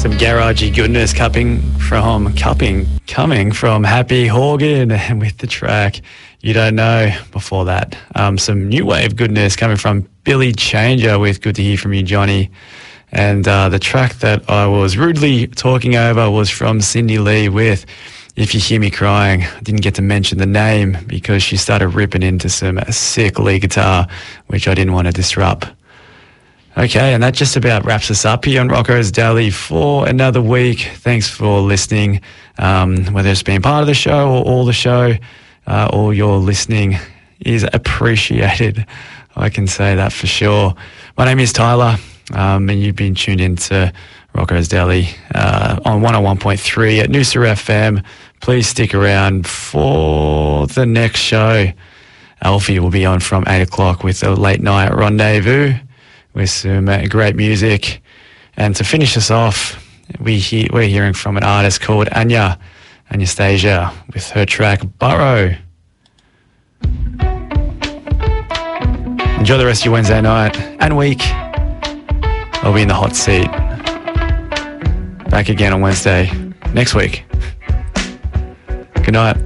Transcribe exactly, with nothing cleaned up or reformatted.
Some garagey goodness cupping from cupping coming from Happy Horgan with the track You Don't Know. Before that, um, some new wave goodness coming from Billy Changer with Good to Hear From You, Johnny. And uh, the track that I was rudely talking over was from Cindy Lee with If You Hear Me Crying. I didn't get to mention the name because she started ripping into some sick lead guitar, which I didn't want to disrupt. Okay, and that just about wraps us up here on Rocco's Daily for another week. Thanks for listening, um, whether it's been part of the show or all the show, uh, all your listening is appreciated. I can say that for sure. My name is Tyler, um, and you've been tuned into Rocco's Daily uh, on one oh one point three at Noosa F M. Please stick around for the next show. Alfie will be on from eight o'clock with a late night rendezvous with some uh, great music. And to finish us off, we he- we're hearing from an artist called Anya, Anastasia, with her track Burrow. Enjoy the rest of your Wednesday night and week. I'll be in the hot seat. Back again on Wednesday next week. Good night.